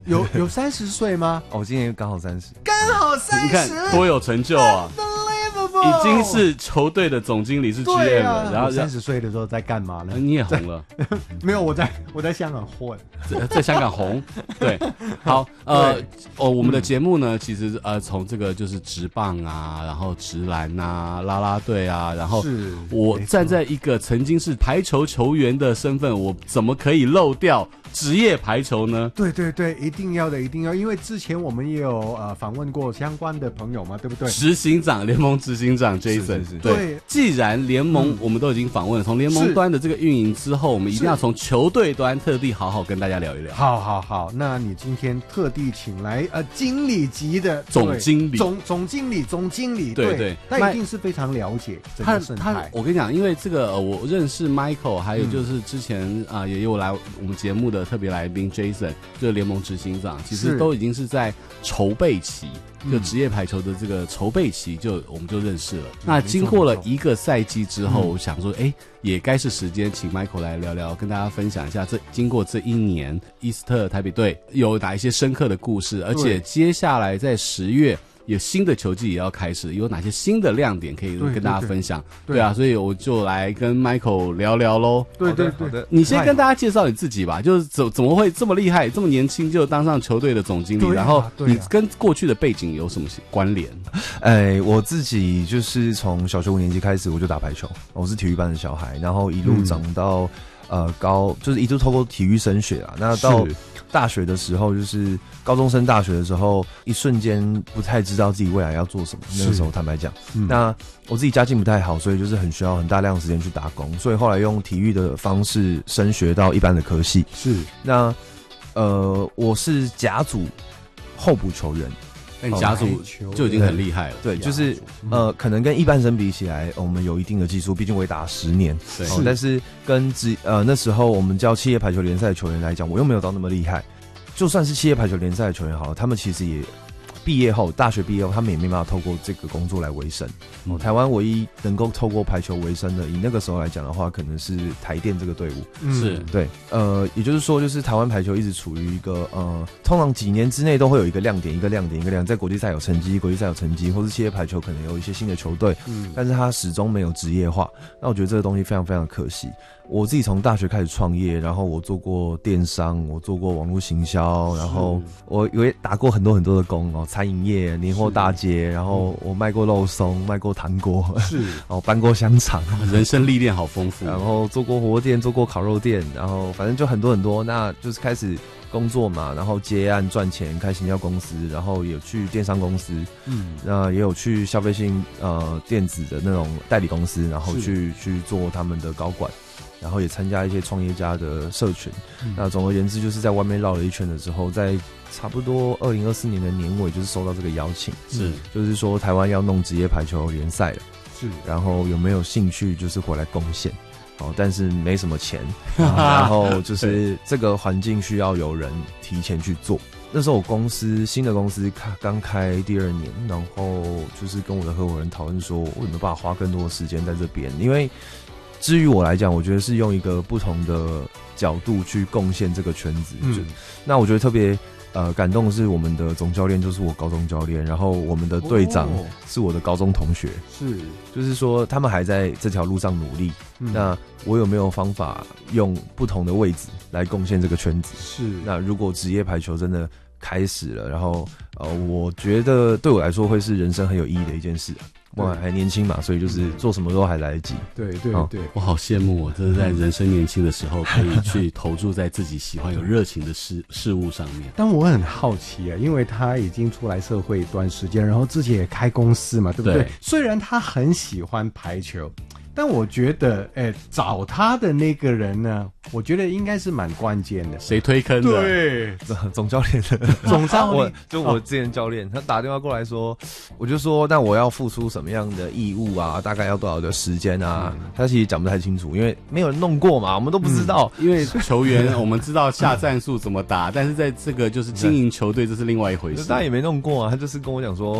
有30岁吗？ 哦，今年刚好30， 刚好30， 你看多有成就啊！已经是球队的总经理，是 GM 了。然后 30岁的时候在干嘛呢？ 你也红了？ 没有，我在香港混， 在香港红。对，好，我们的节目呢，其实从这个就是职棒啊，然后职篮啊，啦啦队啊，然后我站在一个曾经是排球球员的身份，我怎么可以漏掉职业排球呢？ 对对对，一定要的，一定要，因为之前我们也有访问过相关的朋友嘛，对不对？ 执行长，联盟执行长 Jason， 对，既然联盟我们都已经访问了，从联盟端的这个运营之后，我们一定要从球队端特地好好跟大家聊一聊。 好，那你今天特地请来经理级的总经理， 总经理， 对， 他一定是非常了解整个生态。 我跟你讲，因为这个我认识 Michael， 还有就是之前也有来我们节目的特别来宾 Jason， 就是联盟执行长，其实都已经是在筹备期。就职业排球的这个筹备期我们就认识了。那经过了一个赛季之后，我想说也该是时间请 Michael 来聊聊，跟大家分享一下经过这一年伊斯特台北队有哪一些深刻的故事，而且接下来在10月有新的球季也要开始，有哪些新的亮点可以跟大家分享？对啊，所以我就来跟 Michael 聊聊咯。 对， 你先跟大家介绍你自己吧，就是怎么会这么厉害，这么年轻就当上球队的总经理，然后你跟过去的背景有什么关联？ 我自己就是从小学5年级开始我就打排球，我是体育班的小孩，然后一路长到就是一直透过体育升学啊，那到大学的时候，就是高中升大学的时候，一瞬间不太知道自己未来要做什么。那个时候坦白讲，那我自己家境不太好，所以就是很需要很大量的时间去打工，所以后来用体育的方式升学到一般的科系。 是， 那我是甲组候补球员。 但甲组就已经很厉害了， 对，就是可能跟一般生比起来，我们有一定的技术，毕竟我也打了10年， 对， 但是跟那时候我们叫企业排球联赛的球员来讲，我又没有到那么厉害。就算是企业排球联赛的球员好了，他们其实也大学毕业后，他们也没办法透过这个工作来维生。台湾唯一能够透过排球维生的，以那个时候来讲的话，可能是台电这个队伍。 是对，也就是说，就是台湾排球一直处于一个通常几年之内都会有一个亮点，在国际赛有成绩，或是企业排球可能有一些新的球队，但是它始终没有职业化。那我觉得这个东西非常非常可惜。我自己从大学开始创业，然后我做过电商，我做过网络行销，然后我也打过很多很多的工餐饮业、年货大街，然后我卖过肉松，卖过糖果，搬过香肠， 人生历练好丰富。 然后做过火锅店，做过烤肉店，然后反正就很多很多。那就是开始工作嘛，然后接案赚钱，开行销公司，然后有去电商公司，那也有去消费性电子的那种代理公司，然后去做他们的高管。然后也参加一些创业家的社群，那总而言之就是在外面绕了一圈的时候，在差不多2024年的年尾，就是收到这个邀请，就是说台湾要弄职业排球联赛了，然后有没有兴趣就是回来贡献？但是没什么钱，然后就是这个环境需要有人提前去做。那时候我新的公司刚开第2年，然后就是跟我的合伙人讨论说，我有没有办法花更多的时间在这边，因为至于我来讲，我觉得是用一个不同的角度去贡献这个圈子。那我觉得特别感动的是，我们的总教练就是我高中教练，然后我们的队长是我的高中同学。就是说他们还在这条路上努力。那我有没有方法用不同的位置来贡献这个圈子？那如果职业排球真的开始了，然后我觉得对我来说会是人生很有意义的一件事。我还年轻嘛，所以就是做什么都还来得及。 对， 我好羡慕我，这是在人生年轻的时候可以去投注在自己喜欢有热情的事物上面。 但我很好奇啊，因为他已经出来社会一段时间，然后自己也开公司嘛，对不对？虽然他很喜欢排球，但我觉得找他的那个人呢，我觉得应该是蛮关键的。 谁推坑的？ 对， 总教练我之前教练，他打电话过来说，我就说那我要付出什么样的义务啊，大概要多少的时间啊，他其实讲不太清楚，因为没有人弄过嘛，我们都不知道。 因为球员我们知道下战术怎么打，但是在这个就是经营球队，这是另外一回事。 他也没弄过啊，他就是跟我讲说，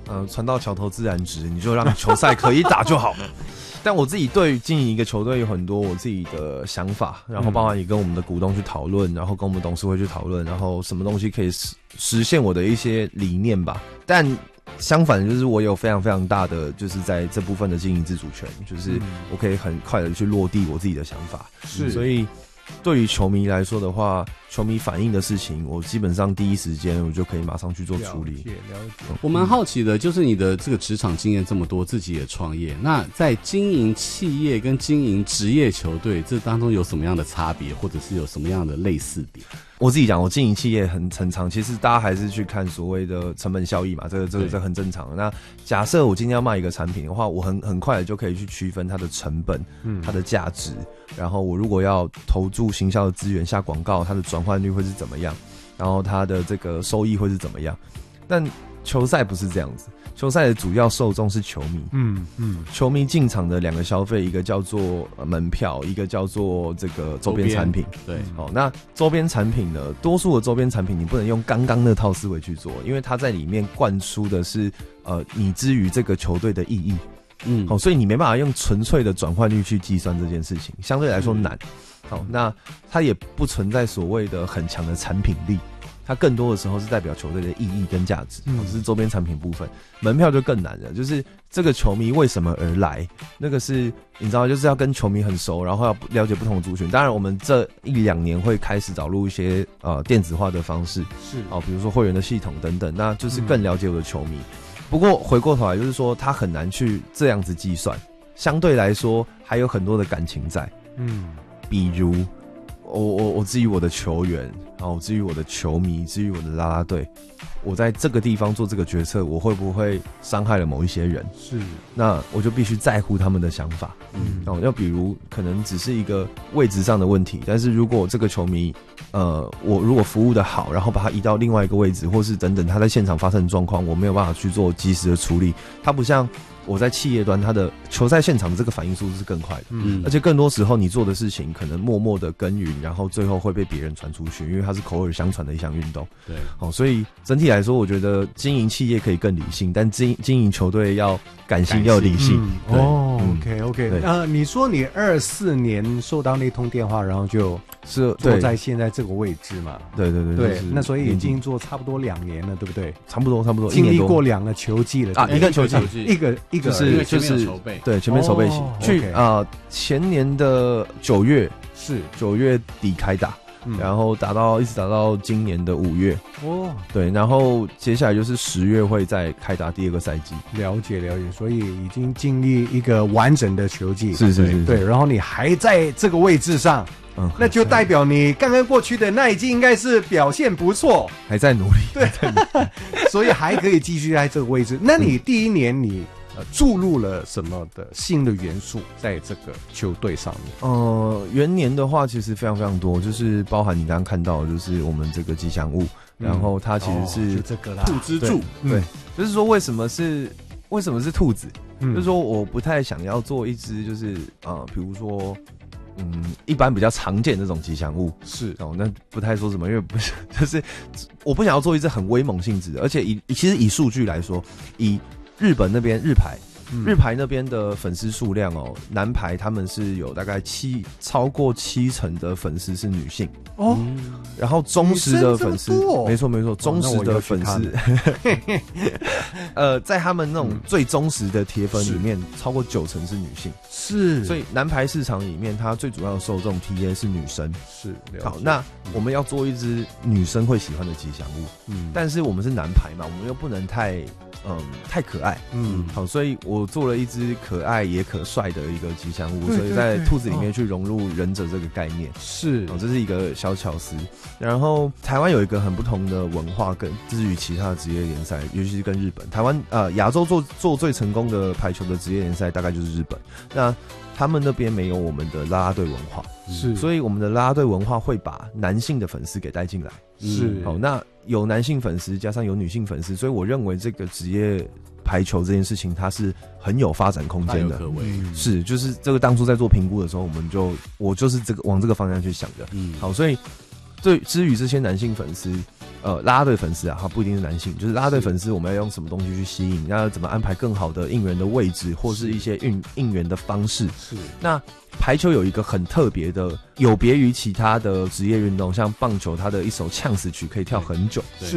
船到桥头自然直，你就让球赛可以打就好。但我自己对于经营一个球队有很多我自己的想法，然后包含也跟我们的股东去讨论，然后跟我们董事会去讨论，然后什么东西可以实现我的一些理念吧。但相反就是我有非常非常大的就是在这部分的经营自主权，就是我可以很快的去落地我自己的想法。 是， 所以对于球迷来说的话，球迷反映的事情，我基本上第一时间我就可以马上去做处理。 了解。 我蛮好奇的，就是你的这个职场经验这么多，自己也创业，那在经营企业跟经营职业球队这当中有什么样的差别，或者是有什么样的类似点？ 我自己讲，我经营企业很长，其实大家还是去看所谓的成本效益嘛，这很正常。那假设我今天要卖一个产品的话，我很快的就可以去区分它的成本、它的价值，然后我如果要投注行销的资源下广告，它的转换率会是怎么样，然后它的这个收益会是怎么样。但球赛不是这样子。球赛的主要受众是球迷，球迷进场的2个消费，一个叫做门票，一个叫做这个周边产品。 对， 好，那周边产品呢，多数的周边产品你不能用刚刚那套思维去做，因为它在里面灌输的是你之于这个球队的意义，好，所以你没办法用纯粹的转换率去计算这件事情，相对来说难。好，那它也不存在所谓的很强的产品力。它更多的时候是代表球队的意义跟价值，这是周边产品部分。门票就更难了，就是这个球迷为什么而来，那个是你知道，就是要跟球迷很熟，然后要了解不同的族群。当然，我们这1-2年会开始导入一些电子化的方式， 是比如说会员的系统等等，那就是更了解我的球迷。不过回过头来，就是说他很难去这样子计算，相对来说还有很多的感情在，比如我至于我的球员。然后至于我的球迷，至于我的啦啦队，我在这个地方做这个决策，我会不会伤害了某一些人？ 是， 那我就必须在乎他们的想法。要比如可能只是一个位置上的问题，但是如果这个球迷，我如果服务的好，然后把他移到另外一个位置，或是等等他在现场发生的状况，我没有办法去做及时的处理，他不像我在企业端，他的球赛现场的这个反应速度是更快的，而且更多时候你做的事情可能默默的耕耘，然后最后会被别人传出去，因为它是口耳相传的一项运动。 对， 所以整体来说，我觉得经营企业可以更理性，但经营球队要感性要理性。 OK， 你说你24年收到那通电话，然后就是坐在现在这个位置嘛？ 对， 那所以已经做差不多2年了，对不对？ 差不多， 经历过2个球季了啊，一个球季， 一个就是筹备， 对，全面筹备期，去前年的9月是 9月底开打。然后一直打到今年的5月对，然后接下来就是10月会再开打第2个赛季。 了解，所以已经经历一个完整的球季， 是， 对，然后你还在这个位置上，那就代表你刚刚过去的那一季应该是表现不错， 还在努力， 对，所以还可以继续在这个位置。那你第1年你注入了什么的新的元素在这个球队上面？ 元年的话其实非常非常多，就是包含你刚刚看到的就是我们这个吉祥物，然后它其实是就这个啦， 兔之助， 对，就是说为什么是兔子？就是说我不太想要做一只就是比如说一般比较常见的那种吉祥物，是那不太说什么，因为不是，就是我不想要做一只很威猛性质的，而且其实以数据来说，以日本那边日排那边的粉丝数量男排他们是有大概超过70%的粉丝是女性然后忠实的粉丝，没错，忠实的粉丝，在他们那种最忠实的铁粉里面，超过90%是女性， 是， 所以男排市场里面，它最主要的受众 TA 是女生， 是。 好，那我们要做一只女生会喜欢的吉祥物，但是我们是男排嘛，我们又不能太可爱，好，所以我做了一只可爱也可帅的一个吉祥物，所以在兔子里面去融入忍者这个概念， 是， 这是一个小巧思。然后台湾有一个很不同的文化，至于其他的职业联赛，尤其是跟日本，台湾亚洲做最成功的排球的职业联赛大概就是日本，那他们那边没有我们的啦啦队文化， 是， 所以我们的啦啦队文化会把男性的粉丝给带进来， 是， 好，那有男性粉丝加上有女性粉丝，所以我认为这个职业排球这件事情它是很有发展空间的，是，就是这个当初在做评估的时候，我就是往这个方向去想的，好，所以对至于这些男性粉丝， 啦啦队粉丝啊，他不一定是男性，就是啦啦队粉丝，我们要用什么东西去吸引？要怎么安排更好的应援的位置，或是一些应援的方式？ 是。 那排球有一个很特别的，有别于其他的职业运动，像棒球，它的一首呛死曲可以跳很久。